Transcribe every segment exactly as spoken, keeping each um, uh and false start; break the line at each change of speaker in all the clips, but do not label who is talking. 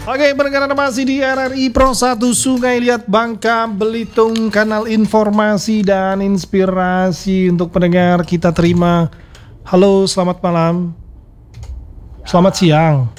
Oke, pendengar masih di R R I Pro satu Sungai Liat Bangka Belitung, kanal informasi dan inspirasi untuk pendengar kita terima. Halo, selamat malam. Selamat siang.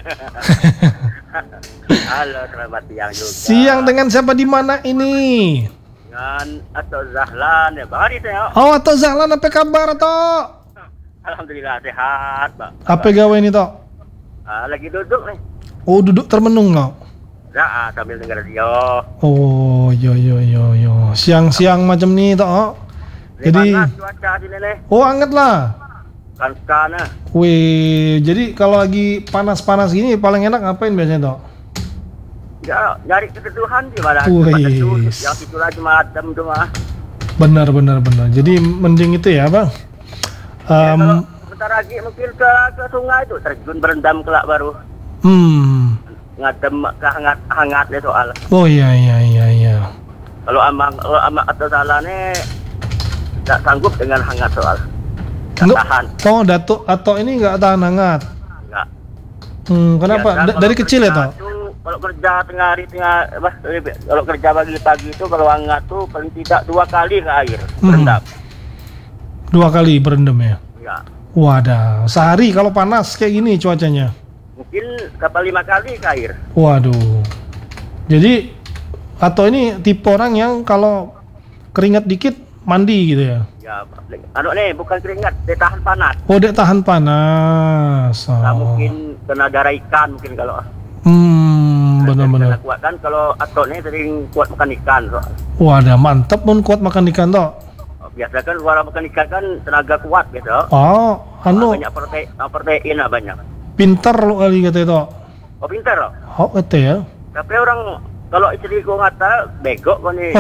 Halo, selamat siang juga.
Siang dengan siapa di mana ini?
Dengan Ato Zahlan ya, Bang Adi saya.
Oh, Ato Zahlan, apa kabar Ato?
Alhamdulillah sehat, Bang.
Apa gawe ini Tok?
Ah, lagi duduk nih.
Oh, duduk termenung no?
Ya, sambil dengar radio.
Oh, yo yo yo yo. Siang-siang macam nih Tok. Jadi,
Panas cuaca sini nih.
oh anget lah.
Kan sana.
Wih, jadi kalau lagi panas-panas gini paling enak ngapain biasanya Tok?
Ya, nyari keteduhan di mana?
Wih.
Yang itu lagi madam tuh mah.
Benar benar benar. Jadi mending itu ya, Bang.
Ya,
Um,
kalau bentar lagi mungkin ke ke sungai itu terjun berendam kelak baru.
hmm.
Ngadem ke hangat hangatnya soal.
Oh iya iya iya iya.
Kalau amang kalau amang atau salahnya tidak sanggup dengan hangat soal. Tak
Nggak-
tahan.
Oh, Datuk atau ini nggak tahan hangat.
Enggak.
Hmm, kenapa?
Biasa
Da-
kalau
dari kecil ya,
kerja
Tok?
tuh, kalau kerja tengah hari tengah apa, kalau kerja pagi-pagi itu kalau hangat tuh paling tidak dua kali ke air
Hmm.
berendam.
Dua kali berendam ya.
Ya.
Wadah, sehari kalau panas kayak gini cuacanya.
Mungkin kapal lima kali ke air.
Waduh. Jadi atau ini tipe orang yang kalau keringat dikit mandi gitu ya.
Ya, anu nih bukan keringat, dia tahan panas.
Oh, dia tahan panas.
Nah,
Oh.
mungkin kena darah ikan mungkin kalau
Hmm,
kena
benar-benar.
kuat kan kalau atok nih sering kuat makan ikan. So.
Wadah, mantep pun kuat makan ikan Tok.
Biasa kan suara makan ikan kan tenaga kuat gitu.
Oh, anu
Banyak protein, protein lah banyak.
pinter lo kali kata itu.
Oh pintar loh.
Oh, itu ya.
Tapi orang kalau istri gua ngata bego kok nih.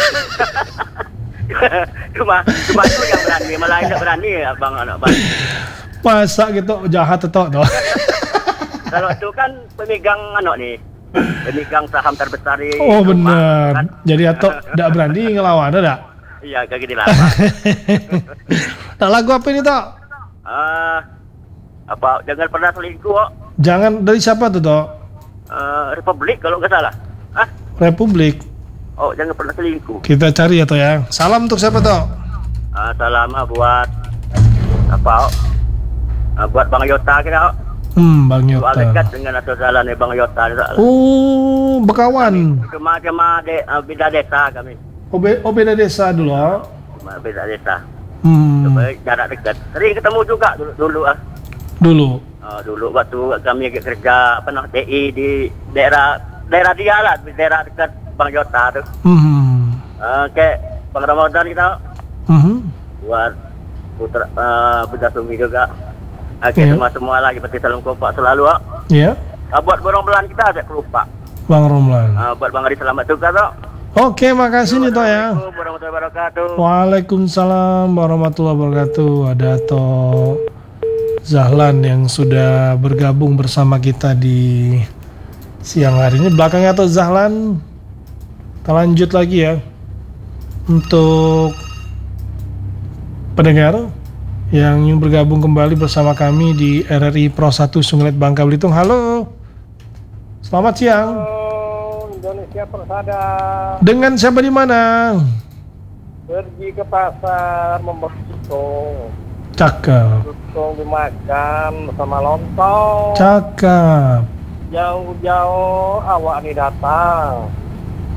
cuma cuma itu yang berani, malah tidak berani ya bang anak bang.
Masa gitu jahat itu tuh.
Kalau itu kan pemegang anak nih, pemegang saham terbesar di
Oh,
rumah,
bener.
kan?
Jadi atau tidak berani ngelawan ada.
Iya kayak gitu lah.
Nah, lagu apa ini Tok?
Ah, apa jangan pernah selingkuh kok.
Jangan dari siapa tuh Tok?
Ah, Republik kalau nggak salah. Ah,
Republik.
oh jangan pernah selingkuh.
Kita cari atau ya. Salam untuk siapa Tok?
Ah, salam ah, buat apa? Oh? Ah, buat Bang Yota kita. Oh.
Hmm, Bang
Soal
Yota.
dekat dengan atau jalan nih Bang Yota.
Oh, Bekawan.
Cuma-cuma de, uh, beda desa kami.
Oh, be- oh beda desa dulu. Oh.
Cuma beda desa.
Hmm,
Cuma jarak dekat. Sering ketemu juga dulu dulu ah.
dulu.
Uh, dulu waktu kami kerja apa nah D I di daerah daerah dia lah, di daerah dekat Bang Yota tuh.
Hmm.
Uh, kayak Bang Ramadan kita
Hmm.
buat putra uh, Buddha Sumi juga. Oke,
Iya.
semua semua lagi seperti salam kompak selalu ah.
Ya,
Uh, buat borong belan kita ada kelupa.
Bang Romlan.
Uh, buat Bang Adi selamat juga tuh.
Oke, makasih nih Tok ya.
Assalamualaikum warahmatullahi wabarakatuh.
Waalaikumsalam warahmatullahi wabarakatuh. Ada Tok Zahlan yang sudah bergabung bersama kita di siang hari ini. Belakangnya Tok Zahlan. Kita lanjut lagi ya. Untuk pendengar yang ingin bergabung kembali bersama kami di R R I Pro satu Sungai Liat Bangka Belitung. Halo. Selamat siang.
Indonesia Persada
Dengan siapa di mana?
pergi ke pasar membeli singkong,
Cakep.
singkong dimakan bersama lontong.
Cakep.
Jauh-jauh awak nih datang